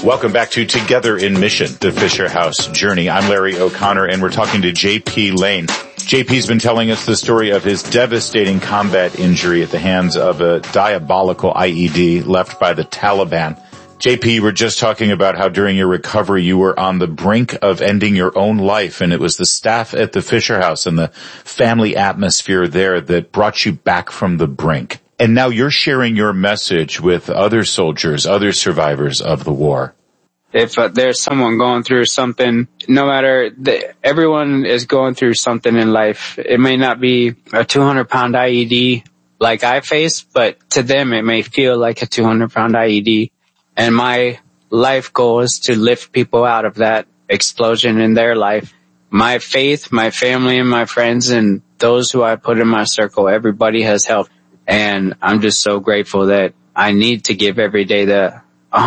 Welcome back to Together in Mission, the Fisher House Journey. I'm Larry O'Connor, and we're talking to J.P. Lane. J.P.'s been telling us the story of his devastating combat injury at the hands of a diabolical IED left by the Taliban. J.P., we're just talking about how during your recovery you were on the brink of ending your own life, and it was the staff at the Fisher House and the family atmosphere there that brought you back from the brink. And now you're sharing your message with other soldiers, other survivors of the war. If there's someone going through something, no matter, everyone is going through something in life. It may not be a 200-pound IED like I face, but to them it may feel like a 200-pound IED. And my life goal is to lift people out of that explosion in their life. My faith, my family, and my friends, and those who I put in my circle, everybody has helped. And I'm just so grateful that I need to give every day the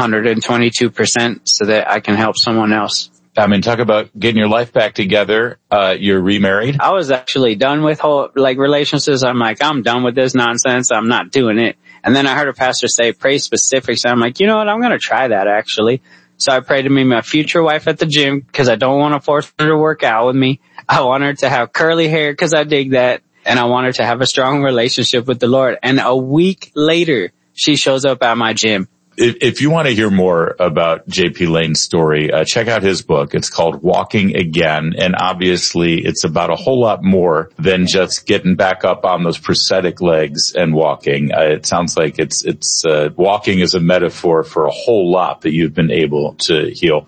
122% so that I can help someone else. I mean, talk about getting your life back together. You're remarried? I was actually done with relationships. I'm like, I'm done with this nonsense. I'm not doing it. And then I heard a pastor say, pray specifics. I'm like, you know what? I'm going to try that actually. So I prayed to meet my future wife at the gym because I don't want to force her to work out with me. I want her to have curly hair because I dig that. And I want her to have a strong relationship with the Lord. And a week later, she shows up at my gym. If you want to hear more about J.P. Lane's story, check out his book. It's called Walking Again. And obviously, it's about a whole lot more than just getting back up on those prosthetic legs and walking. It sounds like it's walking is a metaphor for a whole lot that you've been able to heal.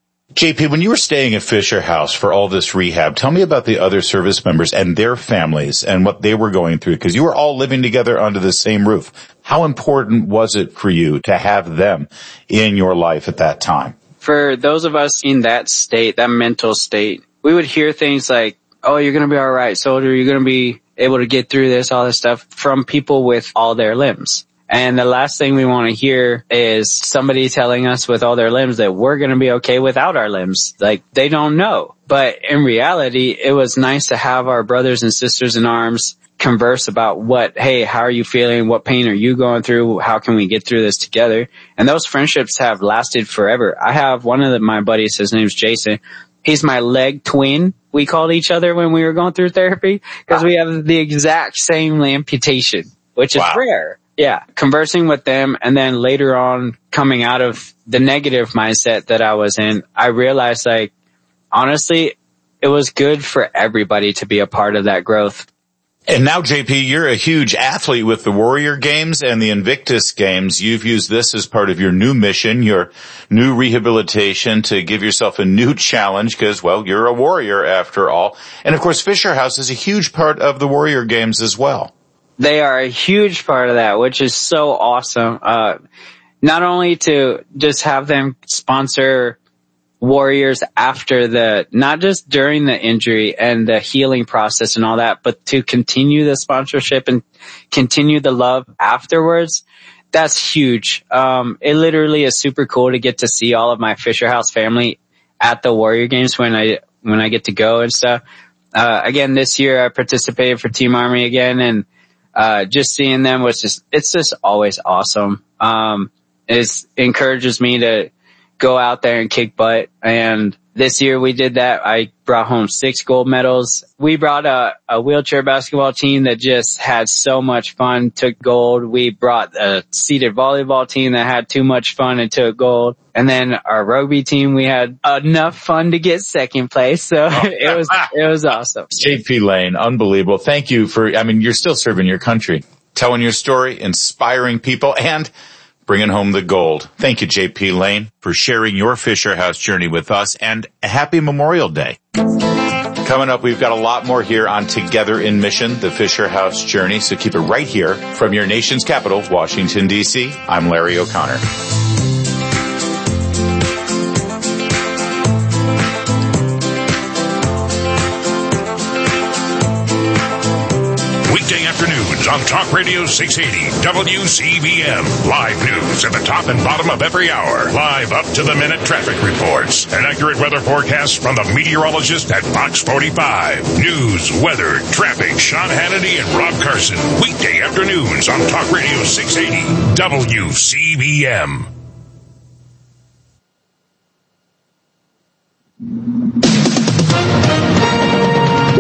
JP, when you were staying at Fisher House for all this rehab, tell me about the other service members and their families and what they were going through, because you were all living together under the same roof. How important was it for you to have them in your life at that time? For those of us in that state, that mental state, we would hear things like, oh, you're going to be all right, soldier. You're going to be able to get through this, all this stuff from people with all their limbs. And the last thing we want to hear is somebody telling us with all their limbs that we're going to be okay without our limbs. Like, they don't know. But in reality, it was nice to have our brothers and sisters in arms converse about hey, how are you feeling? What pain are you going through? How can we get through this together? And those friendships have lasted forever. I have one of my buddies, his name's Jason. He's my leg twin. We called each other when we were going through therapy because we have the exact same amputation, which is rare. Yeah, conversing with them, and then later on coming out of the negative mindset that I was in, I realized, like, honestly, it was good for everybody to be a part of that growth. And now, JP, you're a huge athlete with the Warrior Games and the Invictus Games. You've used this as part of your new mission, your new rehabilitation, to give yourself a new challenge because, well, you're a warrior after all. And of course, Fisher House is a huge part of the Warrior Games as well. They are a huge part of that, which is so awesome. Not only to just have them sponsor warriors after not just during the injury and the healing process and all that, but to continue the sponsorship and continue the love afterwards. That's huge. It literally is super cool to get to see all of my Fisher House family at the Warrior Games when I get to go and stuff. Again, this year I participated for Team Army again, and just seeing them it's just always awesome. It encourages me to go out there and kick butt. And this year we did that. I brought home 6 gold medals. We brought a wheelchair basketball team that just had so much fun, took gold. We brought a seated volleyball team that had too much fun and took gold. And then our rugby team, we had enough fun to get second place. So it was awesome. JP Lane, unbelievable. Thank you you're still serving your country, telling your story, inspiring people, and bringing home the gold. Thank you, J.P. Lane, for sharing your Fisher House journey with us, and a happy Memorial Day. Coming up, we've got a lot more here on Together in Mission, the Fisher House journey, so keep it right here from your nation's capital, Washington, D.C. I'm Larry O'Connor. On Talk Radio 680, WCBM. Live news at the top and bottom of every hour. Live up-to-the-minute traffic reports. An accurate weather forecast from the meteorologist at Fox 45. News, weather, traffic, Sean Hannity and Rob Carson. Weekday afternoons on Talk Radio 680, WCBM.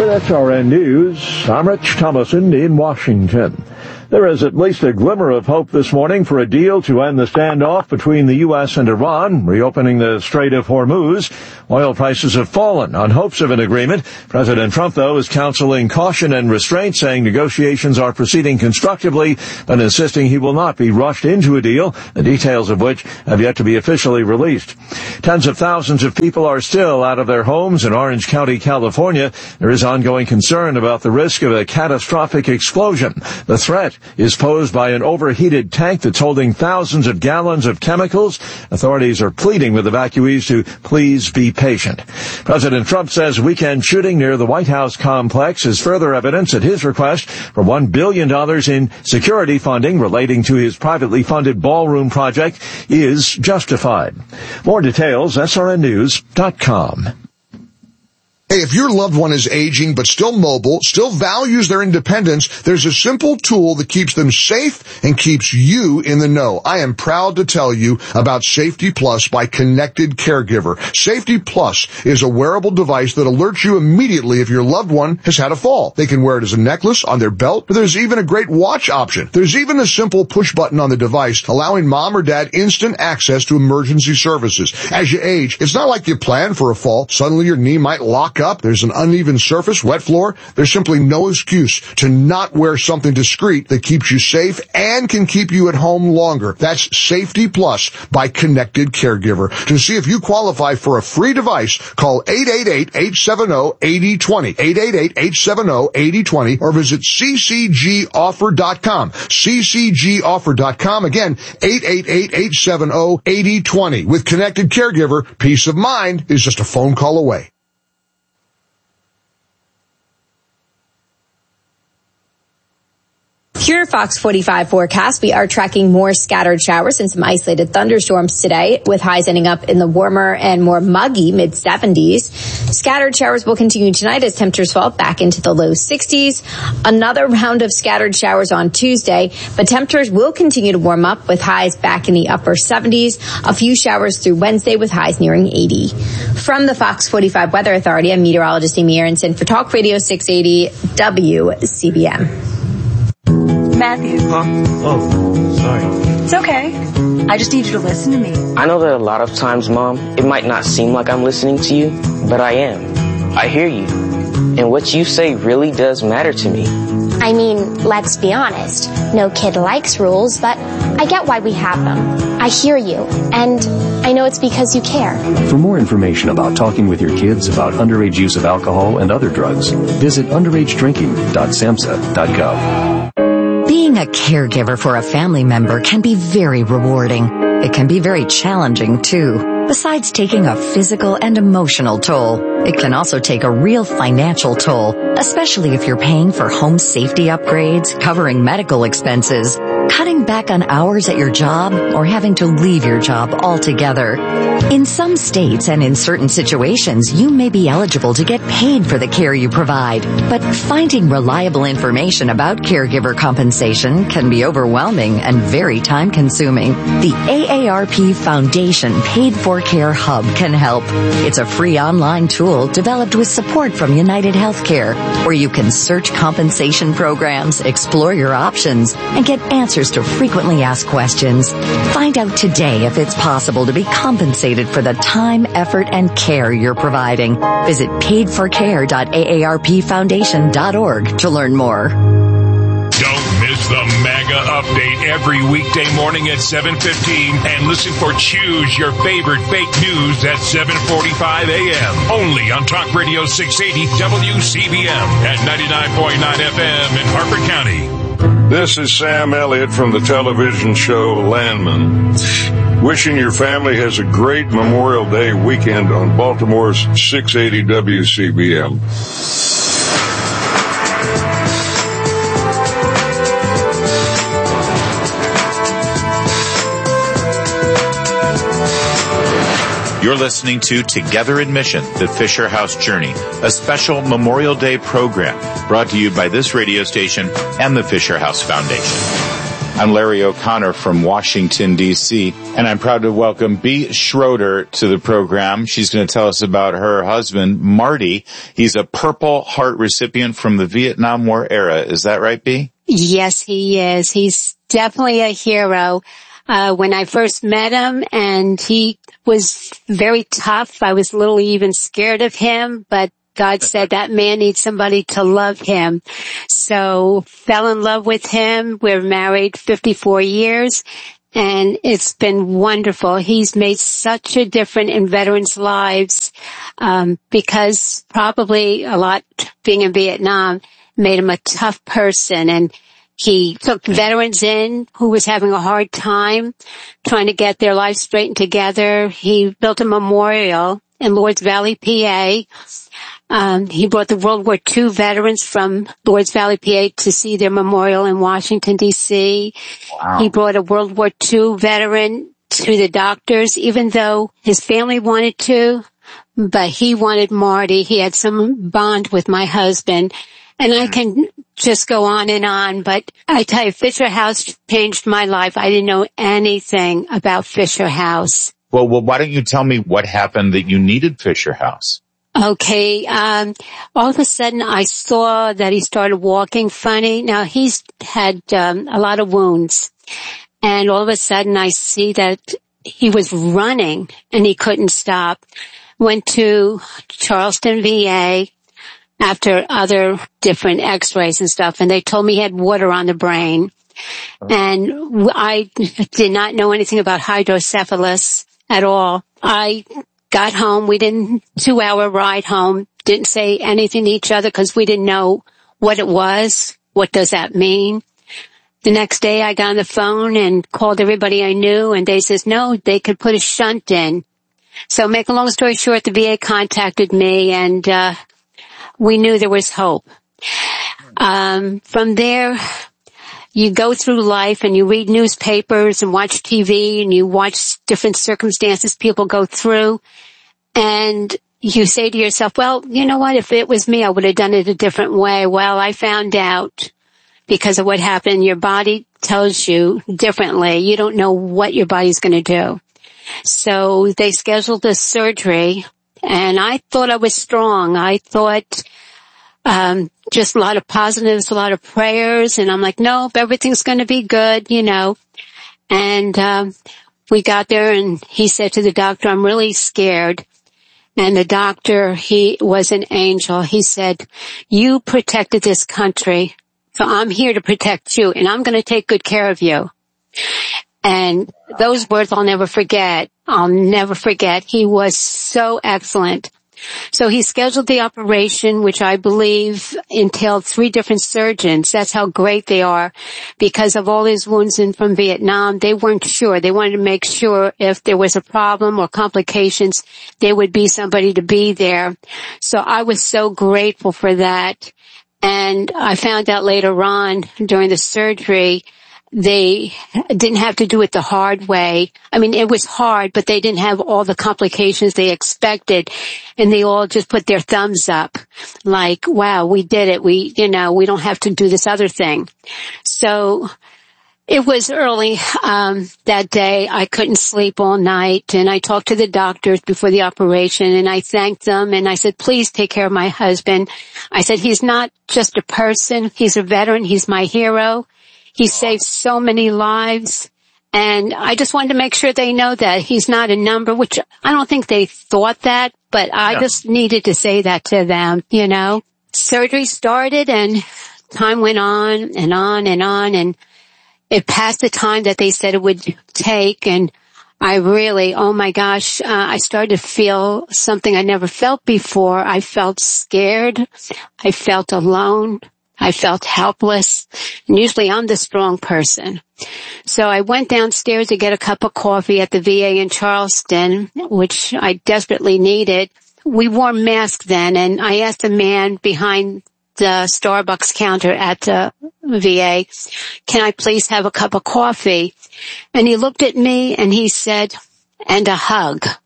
With SRN News, I'm Rich Thomason in Washington. There is at least a glimmer of hope this morning for a deal to end the standoff between the U.S. and Iran, reopening the Strait of Hormuz. Oil prices have fallen on hopes of an agreement. President Trump, though, is counseling caution and restraint, saying negotiations are proceeding constructively, but insisting he will not be rushed into a deal, the details of which have yet to be officially released. Tens of thousands of people are still out of their homes in Orange County, California. There is ongoing concern about the risk of a catastrophic explosion. The threat is posed by an overheated tank that's holding thousands of gallons of chemicals. Authorities are pleading with evacuees to please be patient. President Trump says weekend shooting near the White House complex is further evidence that his request for $1 billion in security funding relating to his privately funded ballroom project is justified. More details, srnnews.com. Hey, if your loved one is aging but still mobile, still values their independence, there's a simple tool that keeps them safe and keeps you in the know. I am proud to tell you about Safety Plus by Connected Caregiver. Safety Plus is a wearable device that alerts you immediately if your loved one has had a fall. They can wear it as a necklace, on their belt, but there's even a great watch option. There's even a simple push button on the device allowing mom or dad instant access to emergency services. As you age, it's not like you planned for a fall. Suddenly your knee might lock up, there's an uneven surface, wet floor. There's simply no excuse to not wear something discreet that keeps you safe and can keep you at home longer. That's Safety Plus by Connected Caregiver. To see if you qualify for a free device, call 888-870-8020, 888-870-8020, or visit ccgoffer.com, ccgoffer.com. Again, 888-870-8020. With Connected Caregiver, peace of mind is just a phone call away. Here at Fox 45 forecast, we are tracking more scattered showers and some isolated thunderstorms today, with highs ending up in the warmer and more muggy mid-70s. Scattered showers will continue tonight as temperatures fall back into the low 60s. Another round of scattered showers on Tuesday, but temperatures will continue to warm up with highs back in the upper 70s. A few showers through Wednesday with highs nearing 80. From the Fox 45 Weather Authority, I'm meteorologist Amy Aronson for Talk Radio 680 WCBM. Matthew. Huh? Oh, sorry. It's okay. I just need you to listen to me. I know that a lot of times, Mom, it might not seem like I'm listening to you, but I am. I hear you. And what you say really does matter to me. I mean, let's be honest. No kid likes rules, but I get why we have them. I hear you, and I know it's because you care. For more information about talking with your kids about underage use of alcohol and other drugs, visit underagedrinking.samhsa.gov. Being a caregiver for a family member can be very rewarding. It can be very challenging, too. Besides taking a physical and emotional toll, it can also take a real financial toll, especially if you're paying for home safety upgrades, covering medical expenses, cutting back on hours at your job, or having to leave your job altogether. In some states and in certain situations, you may be eligible to get paid for the care you provide, but finding reliable information about caregiver compensation can be overwhelming and very time-consuming. The AARP Foundation Paid for Care Hub can help. It's a free online tool developed with support from United Healthcare, where you can search compensation programs, explore your options, and get answers to frequently asked questions. Find out today if it's possible to be compensated for the time, effort, and care you're providing. Visit paidforcare.aarpfoundation.org to learn more. Don't miss the mega update every weekday morning at 7:15 and listen for Choose Your Favorite Fake News at 7:45 a.m. Only on Talk Radio 680 WCBM at 99.9 FM in Harford County. This is Sam Elliott from the television show Landman. Wishing your family has a great Memorial Day weekend on Baltimore's 680 WCBM. You're listening to Together in Mission, the Fisher House Journey, a special Memorial Day program brought to you by this radio station and the Fisher House Foundation. I'm Larry O'Connor from Washington, D.C., and I'm proud to welcome Bea Schroeder to the program. She's going to tell us about her husband, Marty. He's a Purple Heart recipient from the Vietnam War era. Is that right, Bea? Yes, he is. He's definitely a hero. When I first met him, and he was very tough, I was a little even scared of him, but God said that man needs somebody to love him. So fell in love with him. We're married 54 years and it's been wonderful. He's made such a difference in veterans' lives, because probably a lot being in Vietnam made him a tough person, and he took veterans in who was having a hard time trying to get their lives straightened together. He built a memorial in Lords Valley, PA. He brought the World War II veterans from Lords Valley, PA to see their memorial in Washington, D.C. Wow. He brought a World War II veteran to the doctors, even though his family wanted to, but he wanted Marty. He had some bond with my husband. And I can just go on, but I tell you, Fisher House changed my life. I didn't know anything about Fisher House. Well, why don't you tell me what happened that you needed Fisher House? Okay, all of a sudden I saw that he started walking funny. Now he's had a lot of wounds, and all of a sudden I see that he was running and he couldn't stop. Went to Charleston, VA, after other different x-rays and stuff, and they told me he had water on the brain. And I did not know anything about hydrocephalus at all. I got home. We didn't 2-hour ride home. Didn't say anything to each other because we didn't know what it was. What does that mean? The next day I got on the phone and called everybody I knew, and they says no, they could put a shunt in. So make a long story short, the VA contacted me, and we knew there was hope. From there, you go through life and you read newspapers and watch TV and you watch different circumstances people go through, and you say to yourself, well, you know what, if it was me, I would have done it a different way. Well, I found out because of what happened, your body tells you differently. You don't know what your body's going to do. So they scheduled a surgery, and I thought I was strong. I thought just a lot of positives, a lot of prayers, and I'm like, nope, everything's going to be good, you know. And we got there, and he said to the doctor, I'm really scared. And the doctor, he was an angel. He said, you protected this country, so I'm here to protect you, and I'm going to take good care of you. And those words I'll never forget. I'll never forget. He was so excellent. So he scheduled the operation, which I believe entailed 3 different surgeons. That's how great they are. Because of all his wounds from Vietnam, they weren't sure. They wanted to make sure if there was a problem or complications, there would be somebody to be there. So I was so grateful for that. And I found out later on during the surgery, they didn't have to do it the hard way. I mean, it was hard, but they didn't have all the complications they expected. And they all just put their thumbs up like, wow, we did it. We don't have to do this other thing. So it was early, that day. I couldn't sleep all night, and I talked to the doctors before the operation, and I thanked them, and I said, please take care of my husband. I said, he's not just a person. He's a veteran. He's my hero. He saved so many lives, and I just wanted to make sure they know that he's not a number, which I don't think they thought that, but I just needed to say that to them, you know. Surgery started, and time went on and on and on, and it passed the time that they said it would take, and I really, oh my gosh, I started to feel something I never felt before. I felt scared. I felt alone. I felt helpless, and usually I'm the strong person. So I went downstairs to get a cup of coffee at the VA in Charleston, which I desperately needed. We wore masks then, and I asked the man behind the Starbucks counter at the VA, can I please have a cup of coffee? And he looked at me and he said, and a hug.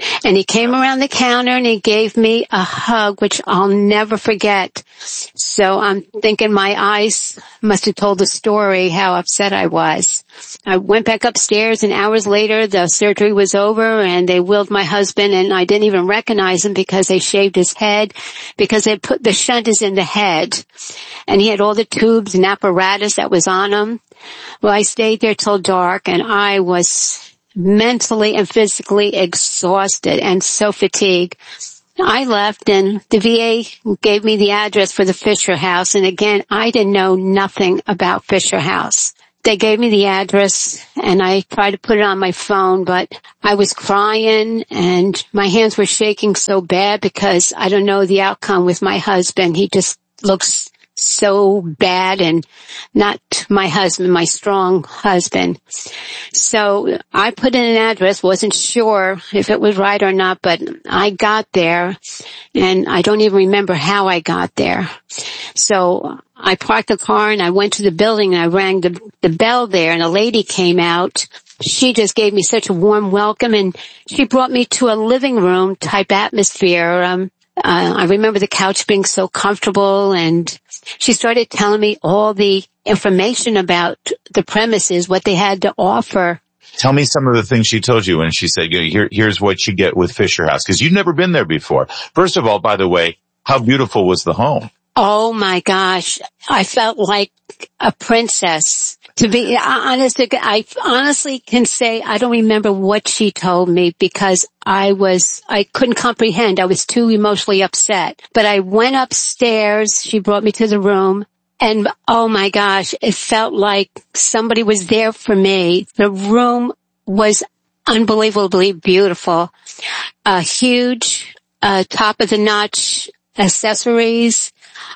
And he came around the counter and he gave me a hug, which I'll never forget. So I'm thinking my eyes must have told the story how upset I was. I went back upstairs and hours later the surgery was over and they wheeled my husband, and I didn't even recognize him because they shaved his head, because they put the shunt is in the head and he had all the tubes and apparatus that was on him. Well, I stayed there till dark and I was mentally and physically exhausted and so fatigued. I left and the VA gave me the address for the Fisher House. And again, I didn't know nothing about Fisher House. They gave me the address and I tried to put it on my phone, but I was crying and my hands were shaking so bad because I don't know the outcome with my husband. He just looks so bad and not my husband, my strong husband. So I put in an address, wasn't sure if it was right or not, but I got there and I don't even remember how I got there. So I parked the car and I went to the building and I rang the bell there and a lady came out. She just gave me such a warm welcome and she brought me to a living room type atmosphere. I remember the couch being so comfortable and she started telling me all the information about the premises, what they had to offer. Tell me some of the things she told you when she said, here's what you get with Fisher House, because you'd never been there before. First of all, by the way, how beautiful was the home? Oh my gosh. I felt like a princess. To be honest, I honestly can say I don't remember what she told me because I couldn't comprehend. I was too emotionally upset. But I went upstairs. She brought me to the room. And oh my gosh, it felt like somebody was there for me. The room was unbelievably beautiful. Huge, top of the notch accessories,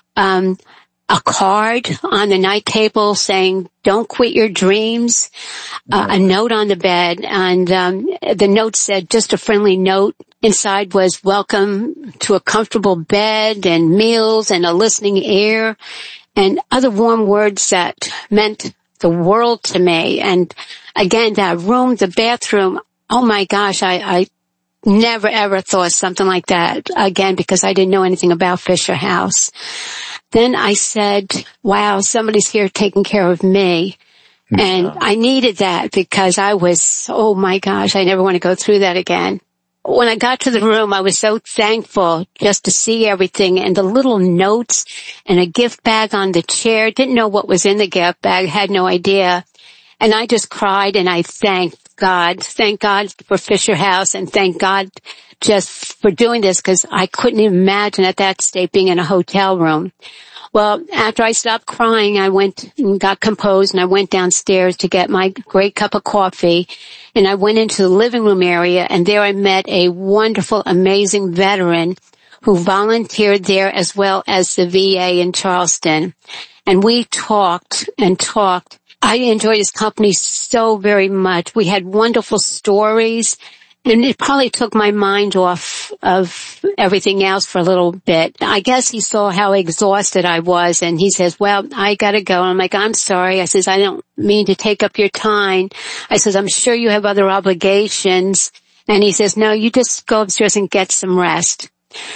a card on the night table saying, don't quit your dreams, a note on the bed, and the note said, just a friendly note. Inside was welcome to a comfortable bed and meals and a listening ear and other warm words that meant the world to me. And again, that room, the bathroom, oh my gosh, I never ever thought something like that again because I didn't know anything about Fisher House. Then I said, wow, somebody's here taking care of me. And I needed that because I was, oh my gosh, I never want to go through that again. When I got to the room, I was so thankful just to see everything and the little notes and a gift bag on the chair. Didn't know what was in the gift bag, had no idea. And I just cried and I thanked God. Thank God for Fisher House and thank God just for doing this because I couldn't imagine at that state being in a hotel room. Well, after I stopped crying, I went and got composed and I went downstairs to get my great cup of coffee and I went into the living room area and there I met a wonderful, amazing veteran who volunteered there as well as the VA in Charleston. And we talked and talked. I enjoyed his company so very much. We had wonderful stories. And it probably took my mind off of everything else for a little bit. I guess he saw how exhausted I was and he says, well, I gotta go. I'm like, I'm sorry. I says, I don't mean to take up your time. I says, I'm sure you have other obligations. And he says, no, you just go upstairs and get some rest.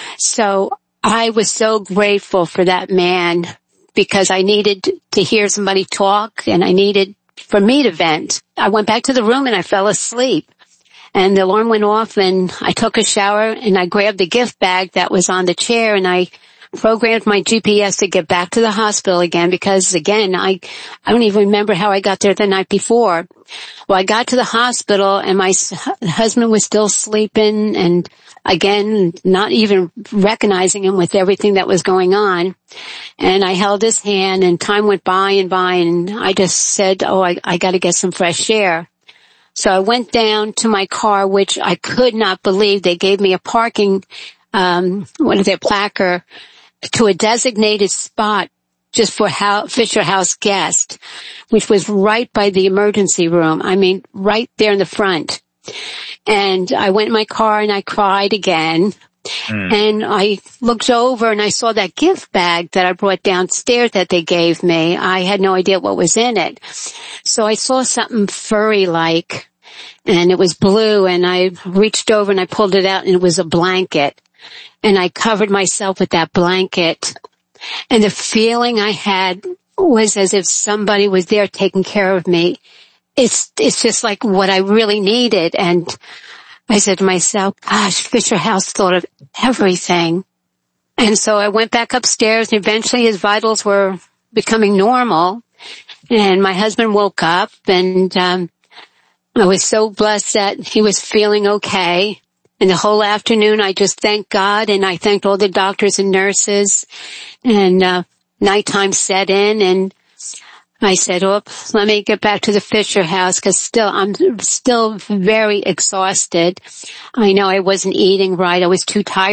So I was so grateful for that man because I needed to hear somebody talk and I needed for me to vent. I went back to the room and I fell asleep. And the alarm went off and I took a shower and I grabbed the gift bag that was on the chair and I programmed my GPS to get back to the hospital again because again, I don't even remember how I got there the night before. Well, I got to the hospital and my husband was still sleeping and again, not even recognizing him with everything that was going on. And I held his hand and time went by and I just said, oh, I got to get some fresh air. So I went down to my car, which I could not believe. They gave me a parking, placard to a designated spot just for Fisher House guests, which was right by the emergency room. I mean, right there in the front. And I went in my car and I cried again. And I looked over and I saw that gift bag that I brought downstairs that they gave me. I had no idea what was in it. So I saw something furry like, and it was blue, and I reached over and I pulled it out, and it was a blanket. And I covered myself with that blanket. And the feeling I had was as if somebody was there taking care of me. It's just like what I really needed. And I said to myself, gosh, Fisher House thought of everything. And so I went back upstairs, and eventually his vitals were becoming normal. And my husband woke up, and I was so blessed that he was feeling okay. And the whole afternoon I just thanked God, and I thanked all the doctors and nurses. And nighttime set in, and I said, let me get back to the Fisher House, because I'm still very exhausted. I know I wasn't eating right. I was too tired.